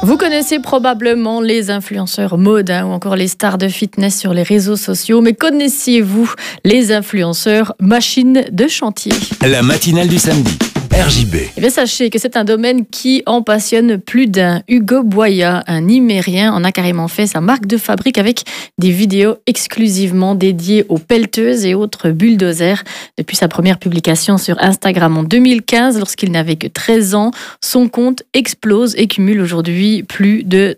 Vous connaissez probablement les influenceurs mode ou encore les stars de fitness sur les réseaux sociaux, mais connaissiez-vous les influenceurs machines de chantier? La matinale du samedi, RJB. Eh bien, sachez que c'est un domaine qui en passionne plus d'un. Hugo Boya, un Imérien, en a carrément fait sa marque de fabrique avec des vidéos exclusivement dédiées aux pelleteuses et autres bulldozers. Depuis sa première publication sur Instagram en 2015, lorsqu'il n'avait que 13 ans, son compte explose et cumule aujourd'hui plus de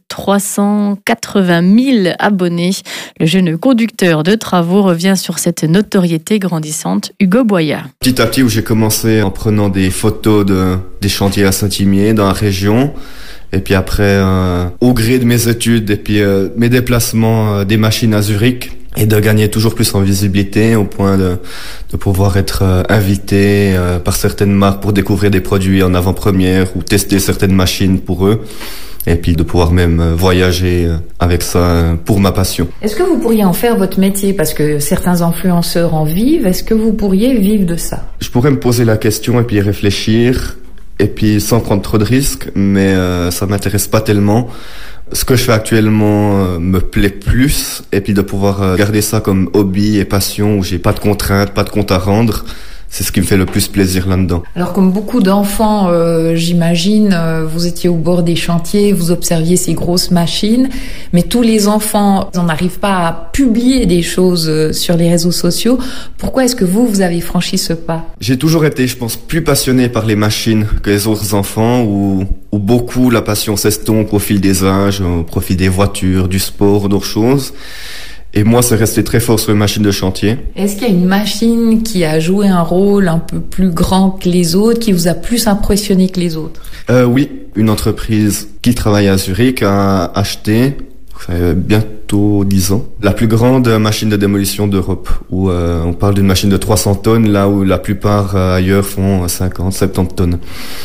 380 000 abonnés. Le jeune conducteur de travaux revient sur cette notoriété grandissante. Hugo Boya. Petit à petit, où j'ai commencé en prenant des photos des chantiers à Saint-Imier dans la région. Et puis après, au gré de mes études et puis mes déplacements des machines à Zurich, et de gagner toujours plus en visibilité au point de pouvoir être invité par certaines marques pour découvrir des produits en avant-première ou tester certaines machines pour eux. Et puis de pouvoir même voyager avec ça pour ma passion. Est-ce que vous pourriez en faire votre métier? Parce que certains influenceurs en vivent. Est-ce que vous pourriez vivre de ça? Je pourrais me poser la question et puis y réfléchir. Et puis sans prendre trop de risques, mais ça m'intéresse pas tellement. Ce que je fais actuellement me plaît plus, et puis de pouvoir garder ça comme hobby et passion où j'ai pas de contraintes, pas de compte à rendre. C'est ce qui me fait le plus plaisir là-dedans. Alors comme beaucoup d'enfants, j'imagine, vous étiez au bord des chantiers, vous observiez ces grosses machines, mais tous les enfants, ils n'arrivent pas à publier des choses sur les réseaux sociaux. Pourquoi est-ce que vous avez franchi ce pas? J'ai toujours été, je pense, plus passionné par les machines que les autres enfants, où beaucoup la passion s'estompe au fil des âges, au profit des voitures, du sport, d'autres choses. Et moi, c'est resté très fort sur les machines de chantier. Est-ce qu'il y a une machine qui a joué un rôle un peu plus grand que les autres, qui vous a plus impressionné que les autres? Oui, une entreprise qui travaille à Zurich a acheté, ça fait bientôt 10 ans, la plus grande machine de démolition d'Europe, où on parle d'une machine de 300 tonnes, là où la plupart ailleurs font 50, 70 tonnes.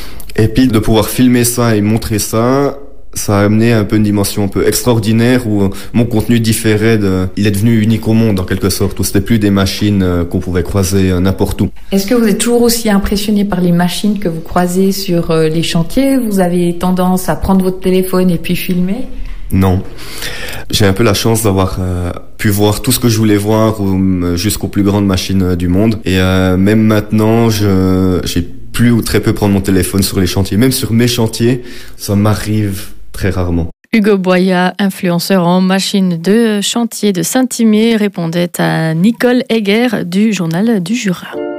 Et puis de pouvoir filmer ça et montrer ça, ça a amené un peu une dimension un peu extraordinaire où mon contenu différait il est devenu unique au monde en quelque sorte, où c'était plus des machines qu'on pouvait croiser n'importe où. Est-ce que vous êtes toujours aussi impressionné par les machines que vous croisez sur les chantiers? Vous avez tendance à prendre votre téléphone et puis filmer? Non. J'ai un peu la chance d'avoir pu voir tout ce que je voulais voir jusqu'aux plus grandes machines du monde. Et même maintenant, j'ai plus ou très peu prendre mon téléphone sur les chantiers. Même sur mes chantiers, ça m'arrive très rarement. Hugo Boya, influenceur en machine de chantier de Saint-Imier, répondait à Nicole Egger du Journal du Jura.